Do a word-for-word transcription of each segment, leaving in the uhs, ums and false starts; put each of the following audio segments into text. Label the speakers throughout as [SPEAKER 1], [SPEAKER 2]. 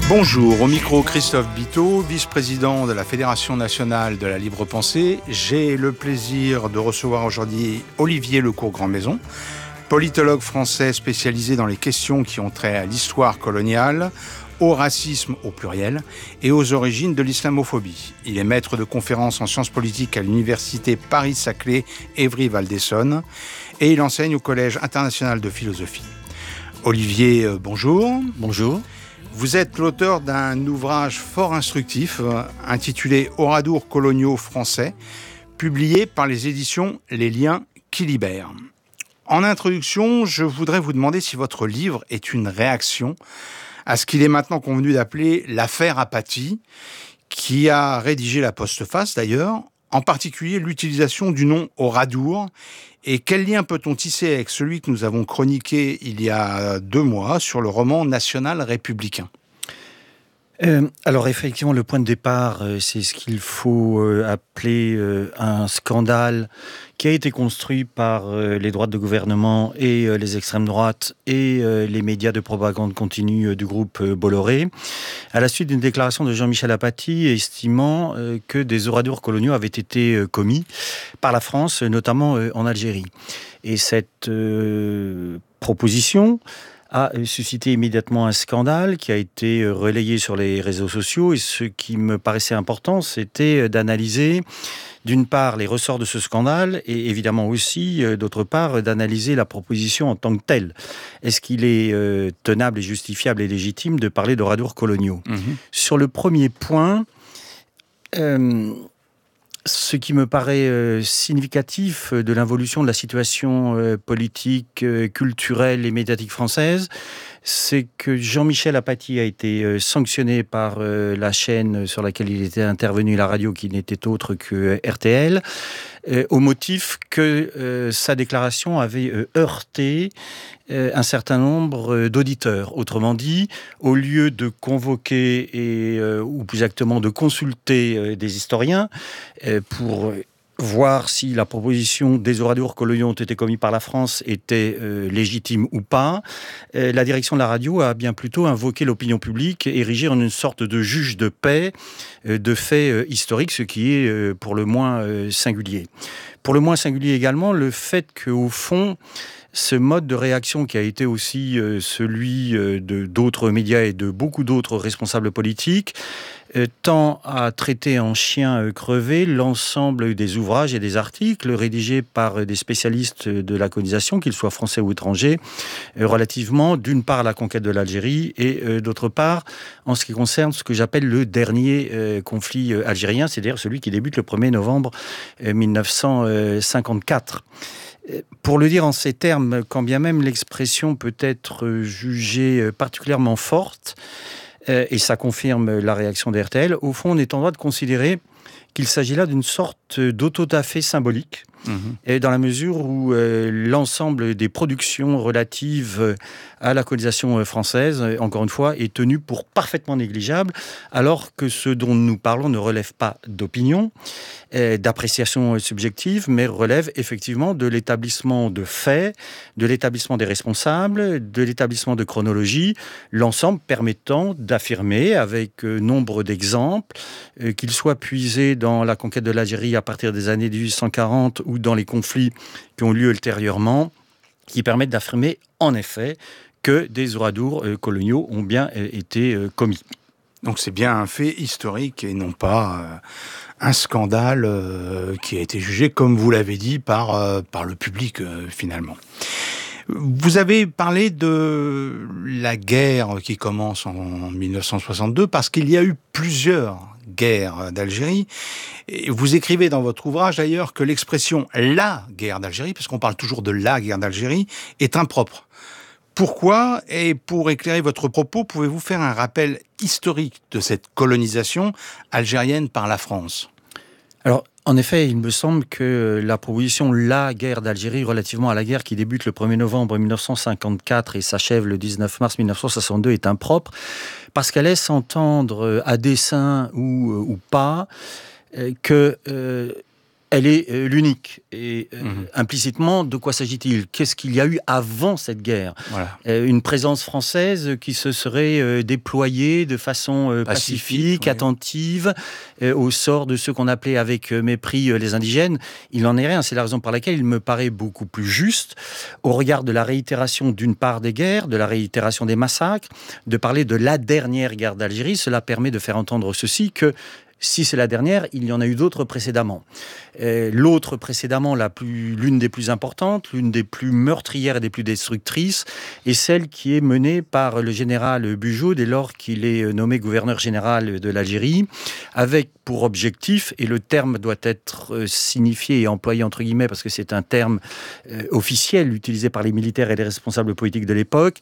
[SPEAKER 1] Bonjour, au micro Christophe Biteau, vice-président de la Fédération nationale de la libre pensée. J'ai le plaisir de recevoir aujourd'hui Olivier Lecourt-Grandmaison, politologue français spécialisé dans les questions qui ont trait à l'histoire coloniale, au racisme au pluriel et aux origines de l'islamophobie. Il est maître de conférences en sciences politiques à l'université Paris-Saclay Évry-Val d'Essonne et il enseigne au Collège international de philosophie. Olivier, euh, bonjour.
[SPEAKER 2] Bonjour.
[SPEAKER 1] Vous êtes l'auteur d'un ouvrage fort instructif euh, intitulé « Oradours coloniaux français », publié par les éditions Les Liens qui libèrent. En introduction, je voudrais vous demander si votre livre est une réaction à ce qu'il est maintenant convenu d'appeler l'affaire Apathy, qui a rédigé la postface d'ailleurs, en particulier l'utilisation du nom Oradours. Et quel lien peut-on tisser avec celui que nous avons chroniqué il y a deux mois sur le roman national républicain ?
[SPEAKER 2] Euh, alors effectivement, le point de départ, euh, c'est ce qu'il faut euh, appeler euh, un scandale qui a été construit par euh, les droites de gouvernement et euh, les extrêmes droites et euh, les médias de propagande continue euh, du groupe euh, Bolloré, à la suite d'une déclaration de Jean-Michel Apathy estimant euh, que des oradours coloniaux avaient été euh, commis par la France, notamment euh, en Algérie. Et cette euh, proposition a suscité immédiatement un scandale qui a été relayé sur les réseaux sociaux. Et ce qui me paraissait important, c'était d'analyser, d'une part, les ressorts de ce scandale et évidemment aussi, d'autre part, d'analyser la proposition en tant que telle. Est-ce qu'il est euh, tenable et justifiable et légitime de parler d'oradours coloniaux ? Mmh. Sur le premier point, euh, ce qui me paraît euh, significatif de l'involution de la situation euh, politique, euh, culturelle et médiatique française, c'est que Jean-Michel Apathy a été euh, sanctionné par euh, la chaîne sur laquelle il était intervenu, la radio, qui n'était autre que R T L, euh, au motif que euh, sa déclaration avait euh, heurté euh, un certain nombre d'auditeurs. Autrement dit, au lieu de convoquer, et, euh, ou plus exactement de consulter euh, des historiens euh, pour voir si la proposition des oradours coloniaux ont été commis par la France était euh, légitime ou pas, euh, la direction de la radio a bien plutôt invoqué l'opinion publique, érigée en une sorte de juge de paix euh, de faits euh, historiques, ce qui est euh, pour le moins euh, singulier. Pour le moins singulier également, le fait qu'au fond, ce mode de réaction qui a été aussi euh, celui euh, de d'autres médias et de beaucoup d'autres responsables politiques euh, tend à traiter en chien euh, crevé l'ensemble des ouvrages et des articles rédigés par euh, des spécialistes de la colonisation, qu'ils soient français ou étrangers, euh, relativement d'une part à la conquête de l'Algérie et euh, d'autre part en ce qui concerne ce que j'appelle le dernier euh, conflit euh, algérien, c'est-à-dire celui qui débute le premier novembre euh, mille neuf cent cinquante-quatre. Pour le dire en ces termes, quand bien même l'expression peut être jugée particulièrement forte, et ça confirme la réaction d'R T L, au fond, on est en droit de considérer qu'il s'agit là d'une sorte d'auto-da-fé symbolique, mmh. et dans la mesure où euh, l'ensemble des productions relatives à la colonisation française, encore une fois, est tenu pour parfaitement négligeable, alors que ce dont nous parlons ne relève pas d'opinion, euh, d'appréciation subjective, mais relève effectivement de l'établissement de faits, de l'établissement des responsables, de l'établissement de chronologie, l'ensemble permettant d'affirmer, avec euh, nombre d'exemples, euh, qu'ils soient puisés dans la conquête de l'Algérie à partir des années dix-huit cent quarante ou dans les conflits qui ont lieu ultérieurement, qui permettent d'affirmer en effet que des oradours euh, coloniaux ont bien euh, été euh, commis.
[SPEAKER 1] Donc c'est bien un fait historique et non pas euh, un scandale euh, qui a été jugé, comme vous l'avez dit, par, euh, par le public euh, finalement. Vous avez parlé de la guerre qui commence en mille neuf cent soixante-deux parce qu'il y a eu plusieurs guerres d'Algérie. Et vous écrivez dans votre ouvrage d'ailleurs que l'expression « la guerre d'Algérie », parce qu'on parle toujours de la guerre d'Algérie, est impropre. Pourquoi ? Et pour éclairer votre propos, pouvez-vous faire un rappel historique de cette colonisation algérienne par la France ?
[SPEAKER 2] Alors, en effet, il me semble que la proposition « la guerre d'Algérie » relativement à la guerre qui débute le premier novembre mille neuf cent cinquante-quatre et s'achève le dix-neuf mars mille neuf cent soixante-deux est impropre parce qu'elle laisse entendre, à dessein ou, ou pas, que... Euh, Elle est euh, l'unique. Et euh,
[SPEAKER 1] Mmh.
[SPEAKER 2] implicitement, de quoi s'agit-il? Qu'est-ce qu'il y a eu avant cette guerre?
[SPEAKER 1] Voilà.
[SPEAKER 2] Euh, une présence française qui se serait euh, déployée de façon euh,
[SPEAKER 1] Pacifique,
[SPEAKER 2] pacifique,
[SPEAKER 1] oui.
[SPEAKER 2] attentive, euh, au sort de ceux qu'on appelait avec euh, mépris euh, les indigènes. Il n'en est rien. C'est la raison pour laquelle il me paraît beaucoup plus juste, au regard de la réitération d'une part des guerres, de la réitération des massacres, de parler de la dernière guerre d'Algérie. Cela permet de faire entendre ceci, que si c'est la dernière, il y en a eu d'autres précédemment. Euh, l'autre précédemment, la plus, l'une des plus importantes, l'une des plus meurtrières et des plus destructrices, est celle qui est menée par le général Bugeaud dès lors qu'il est nommé gouverneur général de l'Algérie, avec pour objectif, et le terme doit être signifié et employé entre guillemets parce que c'est un terme euh, officiel utilisé par les militaires et les responsables politiques de l'époque,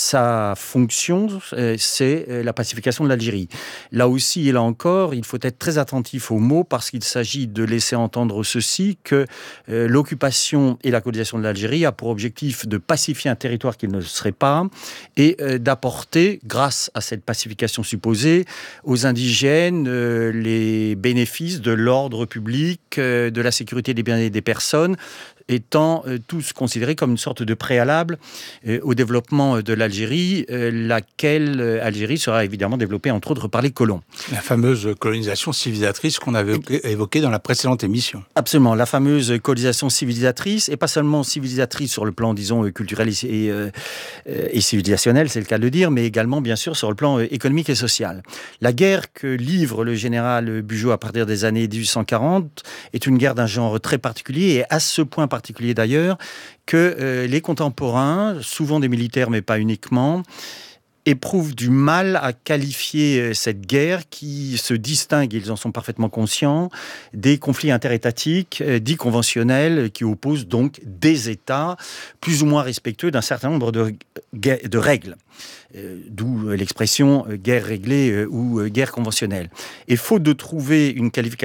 [SPEAKER 2] sa fonction, euh, c'est la pacification de l'Algérie. Là aussi et là encore, il faut être très attentif aux mots parce qu'il s'agit de laisser entendre ceci, que euh, l'occupation et la colonisation de l'Algérie a pour objectif de pacifier un territoire qu'il ne serait pas et euh, d'apporter, grâce à cette pacification supposée, aux indigènes euh, les bénéfices de l'ordre public, euh, de la sécurité des biens et des personnes, étant euh, tous considérés comme une sorte de préalable euh, au développement de l'Algérie, euh, laquelle euh, Algérie sera évidemment développée entre autres par les colons.
[SPEAKER 1] La fameuse colonisation civilisatrice qu'on avait évoquée dans la précédente émission.
[SPEAKER 2] Absolument, la fameuse colonisation civilisatrice, et pas seulement civilisatrice sur le plan, disons, culturel et, et, euh, et civilisationnel, c'est le cas de le dire, mais également, bien sûr, sur le plan euh, économique et social. La guerre que livre le général Bugeaud à partir des années dix-huit cent quarante est une guerre d'un genre très particulier, et à ce point particulier d'ailleurs, que euh, les contemporains, souvent des militaires, mais pas uniquement, éprouvent du mal à qualifier cette guerre qui se distingue, ils en sont parfaitement conscients, des conflits interétatiques euh, dits conventionnels qui opposent donc des États plus ou moins respectueux d'un certain nombre de, de règles. Euh, d'où l'expression euh, guerre réglée euh, ou euh, guerre conventionnelle. Et faute de trouver une qualification